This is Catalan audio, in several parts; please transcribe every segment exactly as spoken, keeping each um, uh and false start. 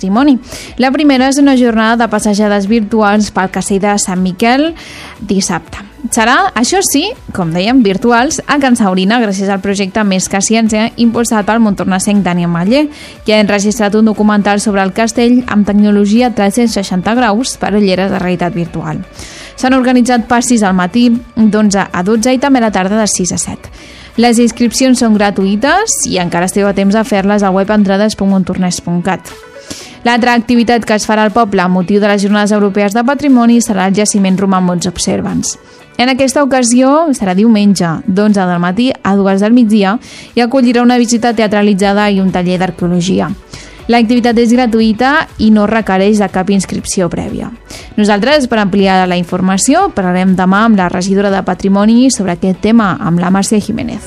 testimoni. La primera és una jornada de passejades virtuals pel castell de Sant Miquel dissabte. Serà, això sí, com dèiem, virtuals a Can Saurina, gràcies al projecte Més que Ciència, impulsat pel montornesenc Daniel Maller, que ha enregistrat un documental sobre el castell amb tecnologia tres-cents seixanta graus per ulleres de realitat virtual. S'han organitzat passis al matí d'onze a dotze i també a la tarda de sis a set. Les inscripcions són gratuïtes i encara esteu a temps de fer-les al web entrades punt montornès punt cat. L'altra activitat que es farà al poble amb motiu de les Jornades Europees de Patrimoni serà el jaciment romà Mons Observans. En aquesta ocasió serà diumenge, d'onze del matí a dues del migdia, i acollirà una visita teatralitzada i un taller d'arqueologia. L'activitat és gratuïta i no requereix de cap inscripció prèvia. Nosaltres, per ampliar la informació, parlarem demà amb la regidora de Patrimoni sobre aquest tema, amb la Mercè Jiménez.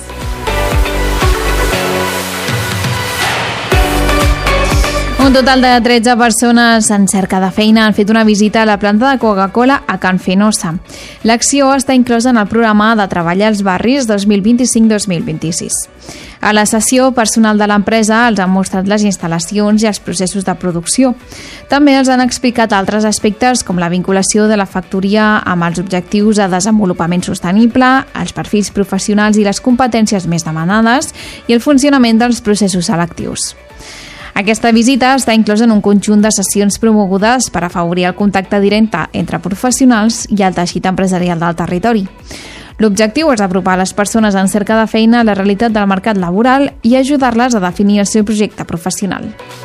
Un total de tretze persones en cerca de feina han fet una visita a la planta de Coca-Cola a Can Fenosa. L'acció està inclosa en el programa de treball als barris dos mil vint-i-cinc dos mil vint-i-sis. A la sessió, personal de l'empresa els ha mostrat les instal·lacions i els processos de producció. També els han explicat altres aspectes com la vinculació de la factoria amb els objectius de desenvolupament sostenible, els perfils professionals i les competències més demanades i el funcionament dels processos selectius. Aquesta visita està inclosa en un conjunt de sessions promogudes per afavorir el contacte directe entre professionals i el teixit empresarial del territori. L'objectiu és apropar les persones en cerca de feina a la realitat del mercat laboral i ajudar-les a definir el seu projecte professional.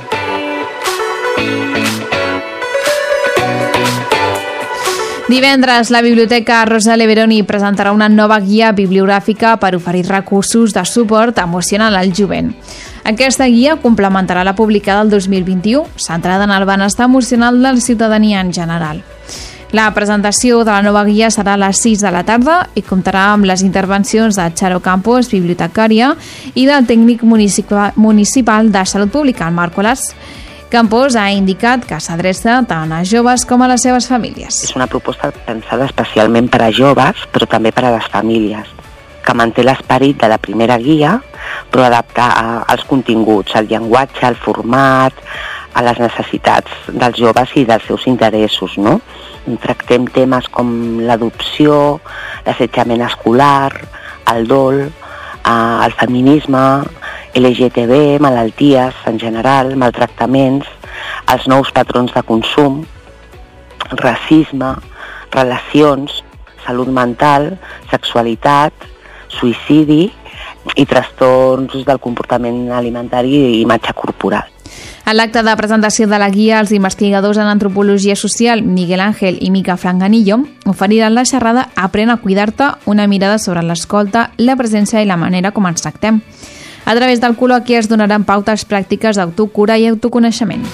Divendres, la Biblioteca Rosa Leveroni presentarà una nova guia bibliogràfica per oferir recursos de suport emocional al jovent. Aquesta guia complementarà la publicada el dos mil vint-i-u, centrada en el benestar emocional de la ciutadania en general. La presentació de la nova guia serà a les sis de la tarda i comptarà amb les intervencions de Charo Campos, bibliotecària, i del tècnic municipal de Salut Pública, el Marc Colàs. Campos ha indicat que s'adreça tant a joves com a les seves famílies. És una proposta pensada especialment per a joves, però també per a les famílies, que manté l'esperit de la primera guia, però adapta als continguts, al llenguatge, al format, a les necessitats dels joves i dels seus interessos, no? Tractem temes com l'adopció, l'assetjament escolar, el dol, el feminisme, L G T B, malalties en general, maltractaments, els nous patrons de consum, racisme, relacions, salut mental, sexualitat, suïcidi i trastorns del comportament alimentari i imatge corporal. En l'acte de presentació de la guia, els investigadors en antropologia social Miguel Ángel i Mica Franganillo oferiran la xerrada Aprèn a cuidar-te, una mirada sobre l'escolta, la presència i la manera com ens tractem. A través del col·loqui es donaran pautes pràctiques d'autocura i autoconeixement.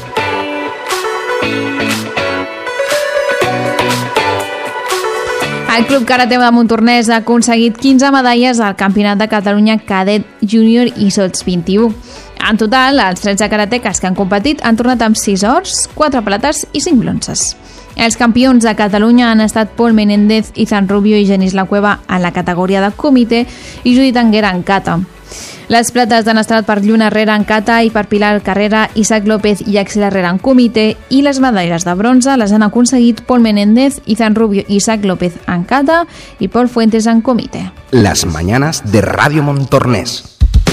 El Club Karate de Montornès ha aconseguit quinze medalles al Campionat de Catalunya Cadet Júnior i Sots vint-i-u. En total, els tretze karateques que han competit han tornat amb sis ors, quatre plates i cinc bronzes. Els campions de Catalunya han estat Pol Menéndez, Izan Rubio i Genís La Cueva en la categoria de comitè i Judit Anguera en kata. Les plates han estat per Lluna Herrera en kata i per Pilar Carrera, Isaac López i Axel Herrera en comitè, i les medalles de bronze les han aconseguit Pol Menéndez, Izan Rubio i Isaac López en kata i Pol Fuentes en comitè. Las mañanas de Radio Montornès.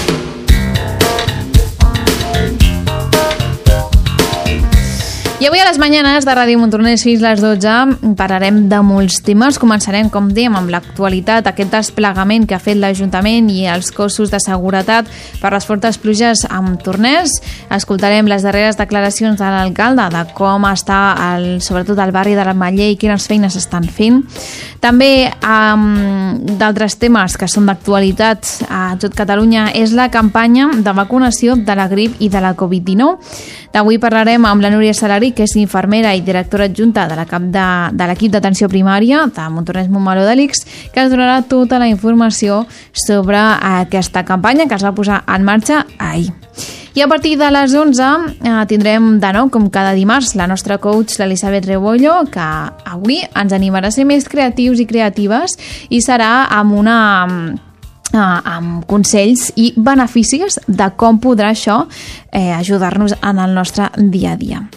I avui a les mañanes de Ràdio Montornès fins a les dotze parlarem de molts temes. Començarem, com dèiem, amb l'actualitat, aquest desplegament que ha fet l'Ajuntament i els cossos de seguretat per les fortes pluges a Montornès. Escoltarem les darreres declaracions de l'alcalde de com està, el, sobretot, el barri de l'Ametller i quines feines estan fent. També um, d'altres temes que són d'actualitat a tot Catalunya és la campanya de vacunació de la grip i de la covid dinou. D'avui parlarem amb la Núria Salari, que és infermera i directora adjunta de l'equip de, de l'equip d'atenció primària de Montornès Montmeló de l'Ix, que ens donarà tota la informació sobre aquesta campanya que es va posar en marxa ahir. I a partir de les onze eh, tindrem de nou, com cada dimarts, la nostra coach, l'Elisabet Rebollo, que avui ens animarà a ser més creatius i creatives i serà amb una... amb consells i beneficis de com podrà això eh, ajudar-nos en el nostre dia a dia.